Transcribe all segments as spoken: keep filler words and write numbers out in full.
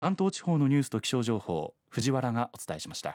関東地方のニュースと気象情報、藤原がお伝えしました。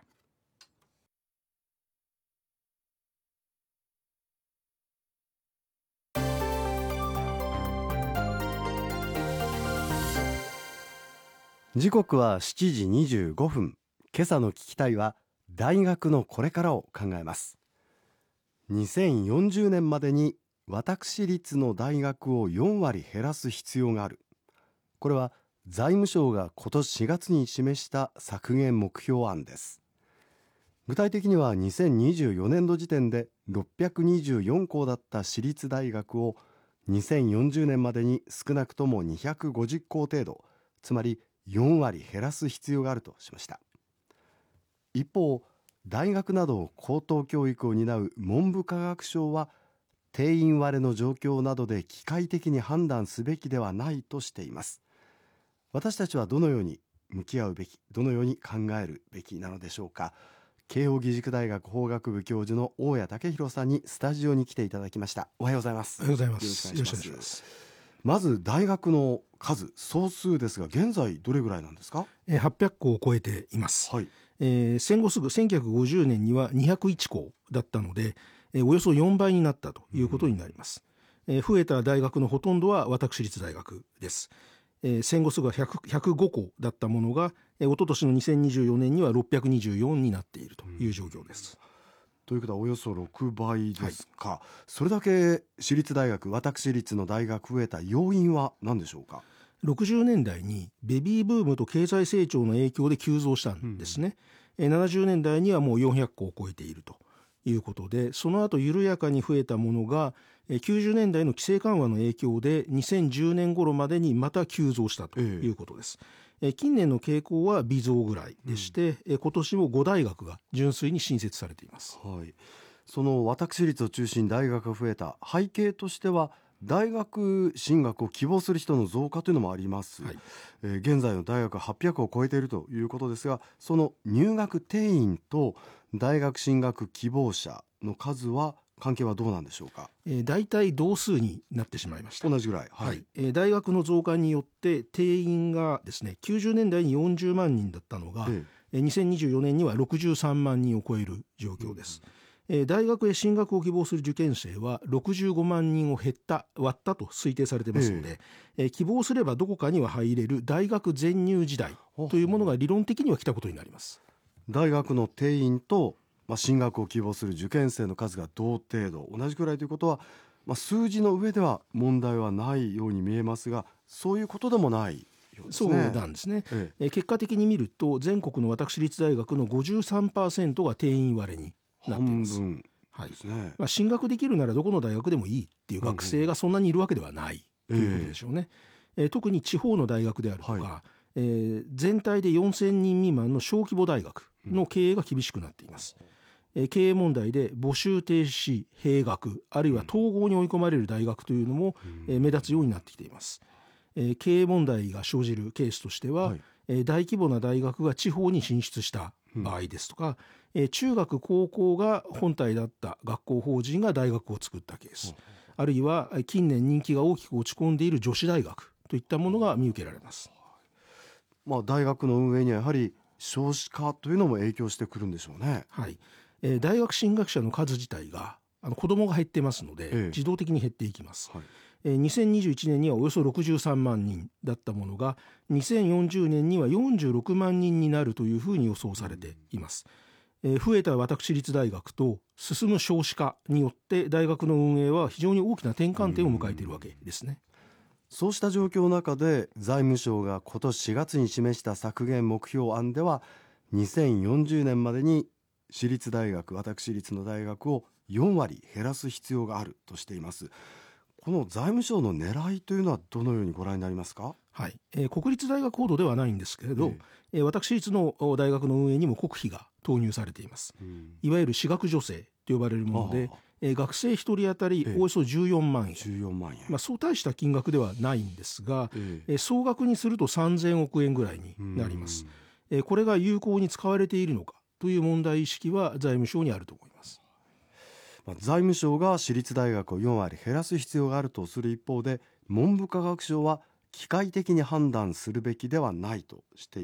時刻はしちじにじゅうごふん。今朝の聞きたいは大学のこれからを考えます。にせんよんじゅうねんまでに私立の大学をよんわり減らす必要がある。これは財務省が今年しがつに示した削減目標案です。具体的にはにせんにじゅうよねんど時点でろっぴゃくにじゅうよんこうだった私立大学をにせんよんじゅうねんまでに少なくともにひゃくごじゅっこう程度、つまりよんわり減らす必要があるとしました。一方、大学など高等教育を担う文部科学省は定員割れの状況などで機械的に判断すべきではないとしています。私たちはどのように向き合うべき、どのように考えるべきなのでしょうか。慶應義塾大学法学部教授の大谷武弘さんにスタジオに来ていただきました。おはようございます。 おはようございます。 よろしくお願いします。 よろしくお願いします。 まず大学の数、総数ですが現在どれぐらいなんですか？ えーはっぴゃっこを超えています。 はい。 えー戦後すぐせんきゅうひゃくごじゅうねんにはにひゃくいっこうだったので、えーおよそよんばいになったということになります。えー増えた大学のほとんどは私立大学です。えー戦後すぐはひゃく、ひゃくごこだったものが、えー、一昨年のにせんにじゅうよねんにはろっぴゃくにじゅうよんになっているという状況です。 ということはおよそろくばいですか、はい、それだけ私立大学、私立の大学増えた要因は何でしょうか？ ろくじゅうねんだいにベビーブームと経済成長の影響で急増したんですね、うん、ななじゅうねんだいにはもうよんひゃっこを超えているということで、その後緩やかに増えたものがきゅうじゅうねんだいの規制緩和の影響でにせんじゅうねん頃までにまた急増したということです、ええ、近年の傾向は微増ぐらいでして、うん、今年もご大学が純粋に新設されています、 はい、その私立を中心に大学が増えた背景としては大学進学を希望する人の増加というのもあります、はい。えー、現在の大学ははっぴゃくを超えているということですが、その入学定員と大学進学希望者の数は関係はどうなんでしょうか？ えー、大体同数になってしまいました。 同じぐらい、はい。 はい。えー、大学の増加によって定員がですねきゅうじゅうねんだいによんじゅうまんにんだったのが、ええ、にせんにじゅうよねんにはろくじゅうさんまんにんを超える状況です、うんえー、大学へ進学を希望する受験生はろくじゅうごまんにんを減った割ったと推定されていますので、えーえー、希望すればどこかには入れる大学全入時代というものが理論的には来たことになります。 大学の定員と、まあ、進学を希望する受験生の数が同程度同じくらいということは、まあ、数字の上では問題はないように見えますが、そういうことでもないようですね。 そうなんですね、ええ、結果的に見ると全国の私立大学の ごじゅうさんパーセント が定員割れになっています。 半分ですね。はいまあ、進学できるならどこの大学でもいいっていう学生がそんなにいるわけではないということでしょうね、えーえー、特に地方の大学であるとか、はいえー、全体でよんせんにん未満の小規模大学の経営が厳しくなっています、うんえー、経営問題で募集停止、閉学あるいは統合に追い込まれる大学というのも、うんえー、目立つようになってきています、えー、経営問題が生じるケースとしては、はいえー、大規模な大学が地方に進出した場合ですとか、うんえー、中学高校が本体だった学校法人が大学を作ったケース、うん、あるいは近年人気が大きく落ち込んでいる女子大学といったものが見受けられます、 まあ、大学の運営にはやはり少子化というのも影響してくるんでしょうね。 はいえー、大学進学者の数自体があの子どもが減ってますので、ええ、自動的に減っていきます、はいえー、にせんにじゅういちねんにはおよそろくじゅうさんまんにんだったものがにせんよんじゅうねんにはよんじゅうろくまんにんになるというふうに予想されています、うんえー、増えた私立大学と進む少子化によって大学の運営は非常に大きな転換点を迎えているわけですね、うんそうした状況の中で財務省が今年しがつに示した削減目標案ではにせんよんじゅうねんまでに私立大学、私立の大学をよんわり減らす必要があるとしています。この財務省の狙いというのはどのようにご覧になりますか？ はいえー、国立大学ほどではないんですけれど、えー、私立の大学の運営にも国費が投入されています、うん、いわゆる私学助成と呼ばれるもので、えー、学生ひとり当たりおよそじゅうよんまんえん、 じゅうよんまんえん、 まあ、そう大した金額ではないんですが、えー、総額にするとさんぜんおくえんぐらいになります、えー、これが有効に使われているのかという問題意識は財務省にあると思います。 まあ、財務省が私立大学をよんわり減らす必要があるとする一方で文部科学省は機械的に判断するべきではないとして